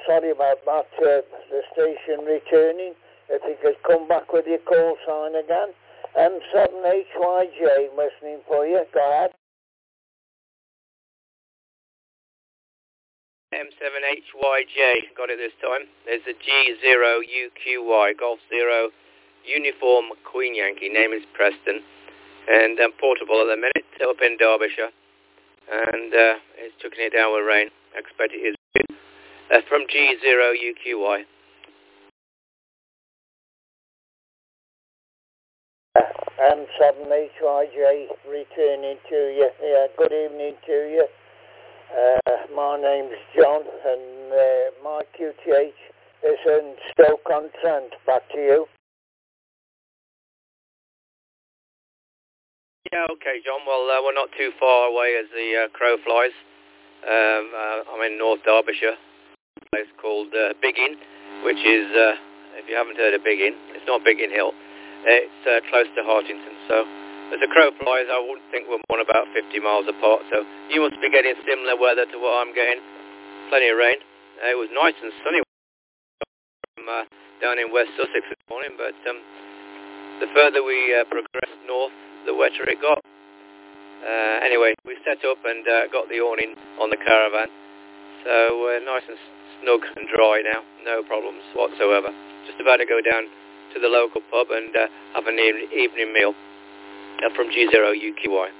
sorry about that. The station returning. If you could come back with your call sign again. M7HYJ, listening for you. Go ahead. M7HYJ, got it this time. There's a G0UQY, Golf 0, Uniform Queen Yankee. Name is Preston. And portable at the minute, up in Derbyshire. And it's chucking it down with rain. I expect it is. From G0UQY. M7HYJ returning to you. Yeah, good evening to you. My name's John, and my QTH is in Stoke-on-Trent. Back to you. Yeah, okay, John. Well, we're not too far away as the crow flies. I'm in North Derbyshire, a place called Biggin, which is, if you haven't heard of Biggin, it's not Biggin Hill. It's close to Hartington. So as the crow flies, I wouldn't think we're more than about 50 miles apart. So you must be getting similar weather to what I'm getting. Plenty of rain. It was nice and sunny down in West Sussex this morning, but the further we progressed north, the wetter it got. Anyway, we set up and got the awning on the caravan. So we're nice and snug and dry now. No problems whatsoever. Just about to go down to the local pub and have an evening meal from G0UQY.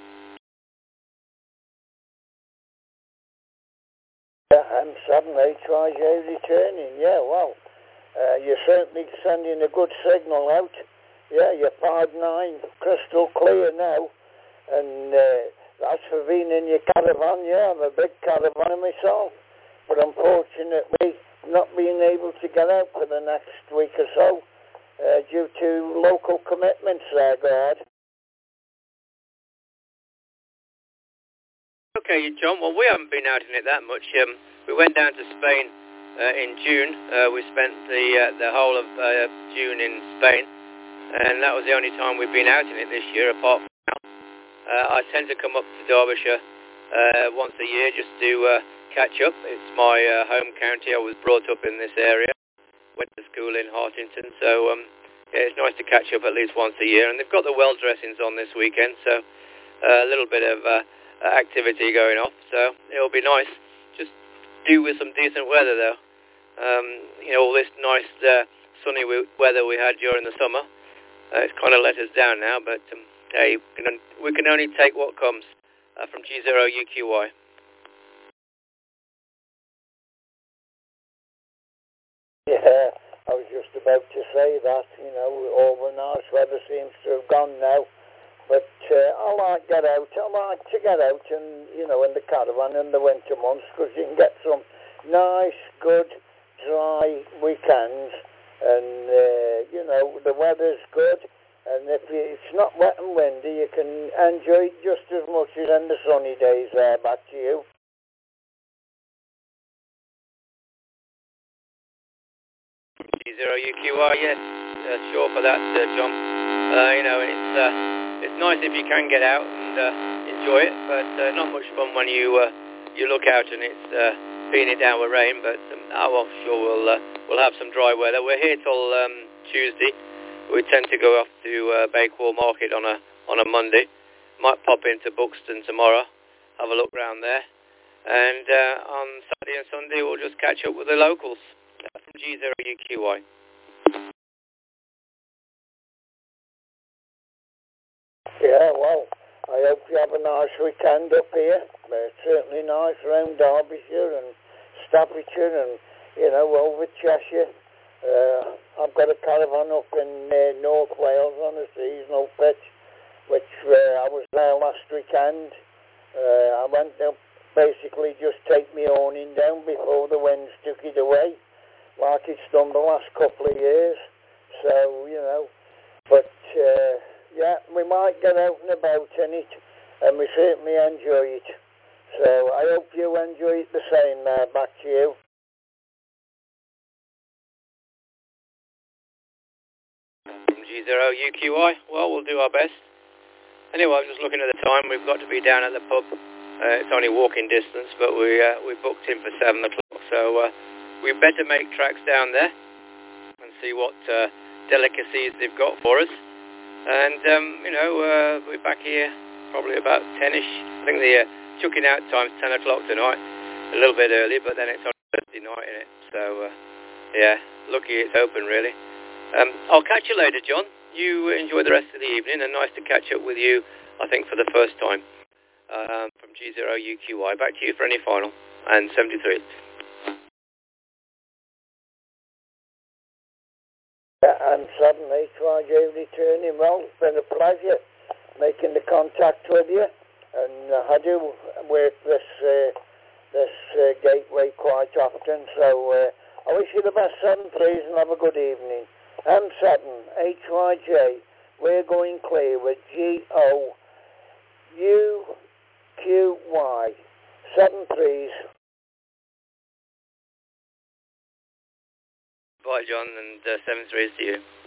M7HYJ returning. Yeah, well, you're certainly sending a good signal out. Yeah, you're pod 9, crystal clear now. And that's for being in your caravan. Yeah, I'm a big caravan myself. But unfortunately, not being able to get out for the next week or so due to local commitments there, go ahead. Okay, John, well, we haven't been out in it that much. We went down to Spain in June. We spent the whole of June in Spain. And that was the only time we've been out in it this year, apart from now. I tend to come up to Derbyshire once a year just to catch up. It's my home county. I was brought up in this area, went to school in Hartington, so yeah, it's nice to catch up at least once a year. And they've got the well dressings on this weekend, so a little bit of activity going off, so it'll be nice. Just do with some decent weather, though. You know, all this nice sunny weather we had during the summer. It's kind of let us down now, but hey, we can only take what comes from G0UQY. Yeah, I was just about to say that, you know, all the nice weather seems to have gone now, but I like get out. I like to get out and, you know, in the caravan in the winter months, because you can get some nice, good, dry weekends, and, you know, the weather's good. And if it's not wet and windy, you can enjoy it just as much as in the sunny days there. Back to you. G0UQR, yes, sure for that, John. You know, it's nice if you can get out and enjoy it, but not much fun when you look out and it's beating it down with rain. But well, sure we'll have some dry weather. We're here till Tuesday. We tend to go off to Bakewell Market on a Monday. Might pop into Buxton tomorrow, have a look round there. And on Saturday and Sunday, we'll just catch up with the locals from G0UQY. Yeah, well, I hope you have a nice weekend up here. It's certainly nice around Derbyshire and Staffordshire and, you know, over Cheshire. I've got a caravan up in North Wales on a seasonal pitch, which I was there last weekend. I went up basically just take my awning down before the winds took it away, like it's done the last couple of years. So, you know, but yeah, we might get out and about in it, and we certainly enjoy it. So I hope you enjoy it the same. Back to you. G0UQY. Well, we'll do our best. Anyway, I was just looking at the time. We've got to be down at the pub. It's only walking distance, but we booked in for 7 o'clock. So we better make tracks down there and see what delicacies they've got for us. And, we're back here probably about 10ish. I think the chucking out time's 10 o'clock tonight. A little bit early, but then it's on Thursday night, isn't it? So, lucky it's open, really. I'll catch you later, John. You enjoy the rest of the evening, and nice to catch up with you, I think, for the first time from G0UQY. Back to you for any final. And 73. And suddenly, HYJ returning. Well, it's been a pleasure making the contact with you. And I do work this gateway quite often. So I wish you the best, Sutton, please, and have a good evening. And Sutton, HYJ, we're going clear with GOUQY. Sutton, please. Bye, John, and 7-3 to you.